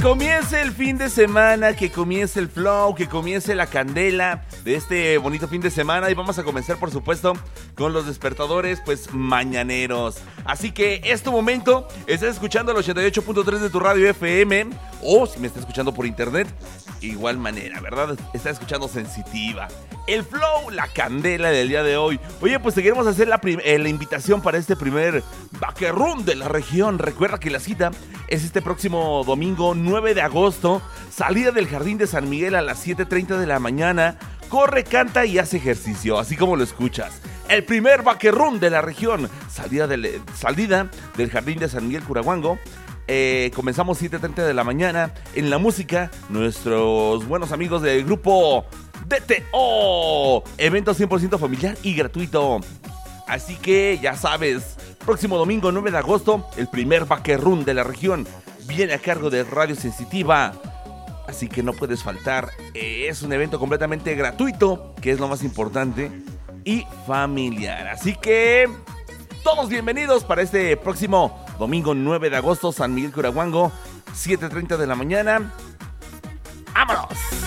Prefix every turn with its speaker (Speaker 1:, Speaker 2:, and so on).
Speaker 1: comience el fin de semana, que comience el flow, que comience la candela de este bonito fin de semana. Y vamos a comenzar, por supuesto, con los despertadores, pues, mañaneros. Así que es tu momento. Estás escuchando el 88.3 de tu radio FM. O si me estás escuchando por internet, igual manera, ¿verdad? Estás escuchando Sensitiva. El flow, la candela del día de hoy. Oye, pues te queremos hacer la invitación para este primer Vaquerrún de la región. Recuerda que la cita es este próximo domingo 9 de agosto. Salida del Jardín de San Miguel a las 7:30 de la mañana. Corre, canta y hace ejercicio, así como lo escuchas. El primer Vaquerrún de la región. Salida del Jardín de San Miguel, Curahuango. Comenzamos 7:30 de la mañana. En la música, nuestros buenos amigos del grupo DTO. Evento 100% familiar y gratuito. Así que ya sabes, próximo domingo 9 de agosto, el primer Vaquerrún de la región viene a cargo de Radio Sensitiva. Así que no puedes faltar. Es un evento completamente gratuito, que es lo más importante, y familiar. Así que todos bienvenidos para este próximo domingo 9 de agosto, San Miguel Curahuango, 7:30 de la mañana. ¡Vámonos!